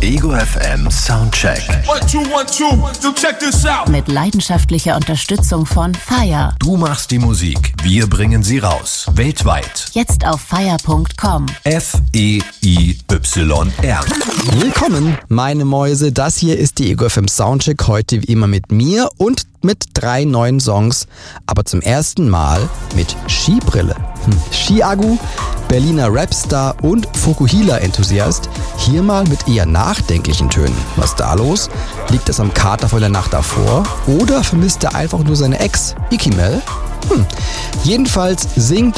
Ego FM Soundcheck. 1, 2, 1, 2, so check this out. Mit leidenschaftlicher Unterstützung von FIRE. Du machst die Musik, wir bringen sie raus. Weltweit. Jetzt auf FIRE.com. FEIYR. Willkommen, meine Mäuse. Das hier ist die Ego FM Soundcheck. Heute wie immer mit mir und mit 3 neuen Songs. Aber zum ersten Mal mit Skibrille. Ski-Agu, Berliner Rapstar und Fukuhila-Enthusiast. Hier mal mit eher nachdenklichen Tönen. Was da los? Liegt es am Kater von der Nacht davor? Oder vermisst er einfach nur seine Ex, Ikimel? Jedenfalls singt